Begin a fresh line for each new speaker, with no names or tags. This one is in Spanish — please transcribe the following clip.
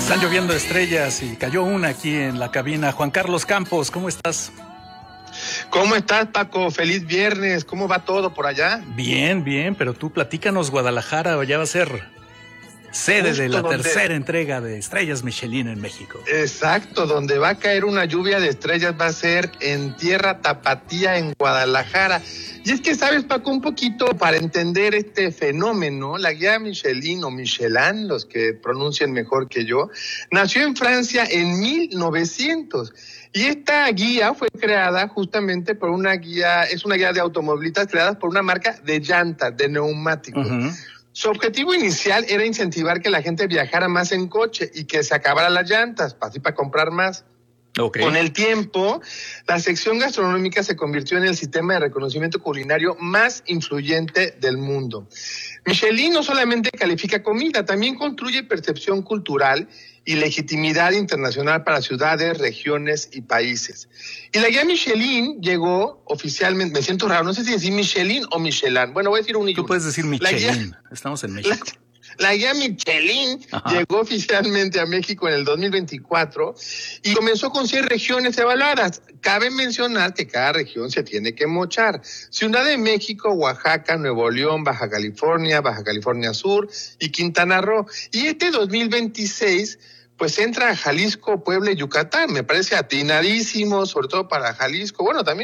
Están lloviendo estrellas y cayó una aquí en la cabina. Juan Carlos Campos, ¿cómo estás?
¿Cómo estás, Paco? Feliz viernes. ¿Cómo va todo por allá?
Bien, bien, pero tú platícanos, Guadalajara ya va a ser sede
Justo
de la
donde...
tercera entrega de Estrellas Michelin en México.
Exacto, donde va a caer una lluvia de estrellas va a ser en tierra tapatía, en Guadalajara. Y es que, ¿sabes, Paco? Un poquito para entender este fenómeno, la guía Michelin o Michelin, los que pronuncian mejor que yo, nació en Francia en 1900. Y esta guía fue creada justamente por una guía, es una guía de automovilistas creada por una marca de llantas, de neumáticos. Uh-huh. Su objetivo inicial era incentivar que la gente viajara más en coche y que se acabaran las llantas, así para comprar más. Okay. Con el tiempo, la sección gastronómica se convirtió en el sistema de reconocimiento culinario más influyente del mundo. Michelin no solamente califica comida, también construye percepción cultural y legitimidad internacional para ciudades, regiones y países. Y la guía Michelin llegó oficialmente, me siento raro, no sé si decir Michelin o Michelin. Bueno, voy a decir un y
Tú puedes decir Michelin, estamos en México.
La guía Michelin llegó oficialmente a México en el 2024 y comenzó con 100 regiones evaluadas. Cabe mencionar que cada región se tiene que mochar. Ciudad de México, Oaxaca, Nuevo León, Baja California Sur y Quintana Roo. Y este 2026 pues entra a Jalisco, Puebla y Yucatán. Me parece atinadísimo, sobre todo para Jalisco. Bueno, también